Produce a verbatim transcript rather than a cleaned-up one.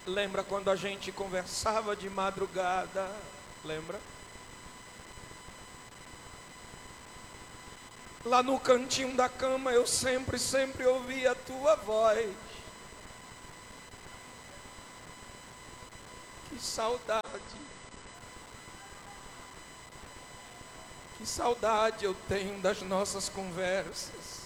Lembra quando a gente conversava de madrugada? Lembra? Lá no cantinho da cama eu sempre, sempre ouvia a tua voz. Que saudade. Que saudade eu tenho das nossas conversas.